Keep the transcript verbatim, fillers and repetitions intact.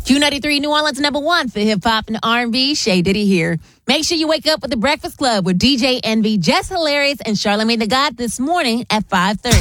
Q ninety-three, New Orleans, number one for hip-hop and R and B. Shay Diddy here. Make sure you wake up with The Breakfast Club with D J Envy, Jess Hilarious, and Charlamagne the God this morning at five thirty.